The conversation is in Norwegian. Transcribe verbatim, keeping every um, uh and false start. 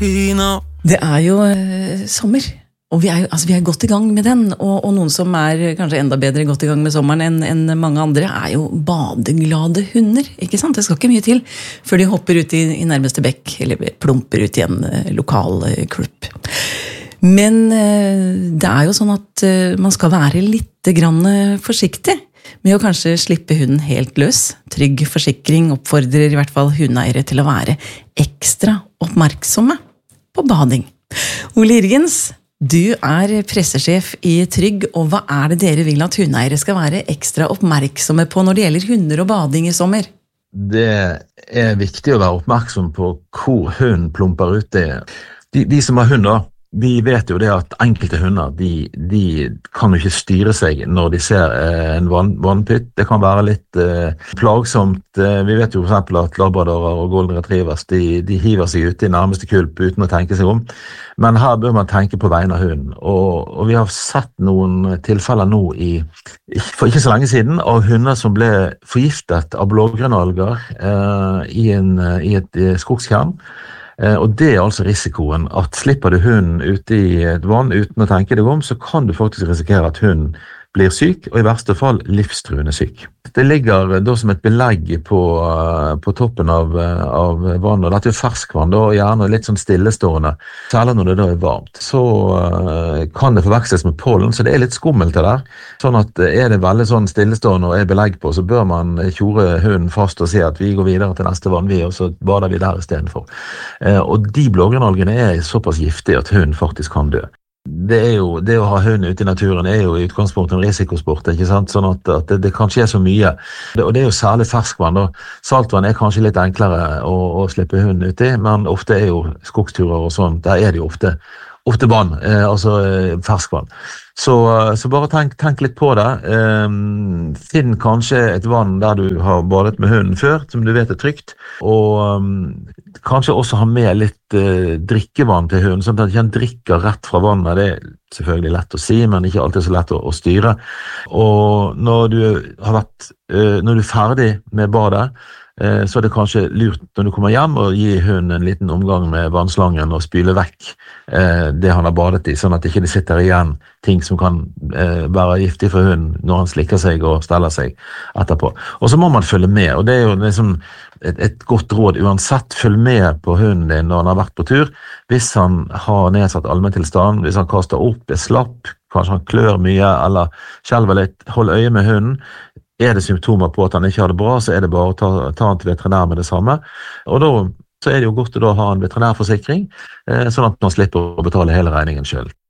clean up. Det er jo eh, sommer, og vi er, jo, altså, vi er godt i gang med den, og, og noen som er kanskje enda bedre godt i gang med sommeren enn, enn mange andre, er jo badeglade hunder, ikke sant? Det skal ikke mye til før de hopper ut i, i nærmeste bekk, eller plumper ut i en eh, lokal eh, klubb. Men eh, det er jo sånn at eh, man skal være litt grann forsiktig med å kanskje slippe hunden helt løs. Trygg forsikring oppfordrer i hvert fall hundeeiere til å være ekstra oppmerksomme på bading. Ole Jørgens, du er pressesjef i Trygg, og hva er det dere vil at hundeeiere skal være ekstra oppmerksomme på når det gjelder hunder og bading i sommer? Det er viktig å være oppmerksom på hvor hunden plumper ut det. De, de som har hunder, vi vet jo det at enkelte hunder, de, de kan jo ikke styre seg når de ser eh, en vann, vannpytt. Det kan være litt eh, plagsomt. Eh, vi vet jo for eksempel at labradorer og golden retrievers, de, de hiver seg ut i nærmeste kulp uten å tenke seg om. Men her bør man tenke på vegne av hunden. Og, og vi har sett noen tilfeller nå i, for ikke så lenge siden, av hunder som ble forgiftet av blågrønnalger eh, i, en, i et skogskjern. Og det er altså risikoen at slipper du hunden ute i et vann uten å tenke deg om, så kan du faktisk risikere at hunden blir syk, og i verste fall livstruende syk. Det ligger da som et belegg på, på toppen av, av vannet, og dette er ferskvann, da, og gjerne litt sånn stillestående, særlig når det da er varmt. Så uh, kan det forveksles med pollen, så det er litt skummelt det der. Sånn at er det veldig sånn stillestående og er belegg på, så bør man tjore hunden fast og si at vi går videre til neste vann, vi, og så bader vi der i stedet for. Uh, og de blågrønnalgene er såpass giftige at hunden faktisk kan dø. Det, er jo, det å ha hund ute i naturen er jo i utgangspunktet en risikosport, ikke sant? Sånn at, at det, det kan skje så mye. Det, og det er jo særlig ferskvann. Da. Saltvann er kanskje litt enklere å, å slippe hunden ut i, men ofte er jo skogsturer og sånn, der er det jo ofte, ofte vann, eh, altså eh, ferskvann. Så, så bare tenk, tenk litt på det. Eh, finn kanskje et vann der du har badet med hunden før, som du vet er trygt, og um, kanskje også ha med litt eh, drikkevann til hunden, sånn at han ikke drikker rett fra vannet. Det er selvfølgelig lett å si, men ikke alltid så lett å, å styre. Og når du, har vært, eh, når du er ferdig med badet, eh, så er det kanskje lurt når du kommer hjem og gi hunden en liten omgang med vannslangen og spyle vekk eh, det han har badet i, sånn at det ikke sitter igjen ting som kan eh, være giftig for hunden når han slikker seg og steller seg etterpå. Og så må man følge med, og det er jo liksom et, et godt råd uansett. Følg med på hunden din når han har vært på tur. Hvis han har nedsatt allmenntilstand, hvis han kaster opp, er slapp, kanskje han klør mye eller skjelver litt, hold øye med hunden. Er det symptomer på at han ikke har det bra, så er det bare å ta, ta han til veterinær med det samme. Og da så er det jo godt å da ha en veterinærforsikring, eh, sånn at man slipper å betale hele regningen selv.